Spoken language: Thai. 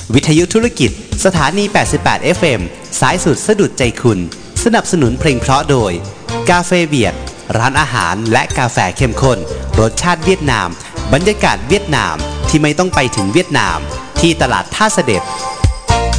วิทยุธุรกิจสถานี88 FM สายสุดสะดุดใจคุณสนับสนุนเพลงเพราะโดยกาเฟเบียดร้านอาหารและกาแฟเข้มข้นรสชาติเวียดนามบรรยากาศเวียดนามที่ไม่ต้องไปถึงเวียดนามที่ตลาดท่าเสด็จ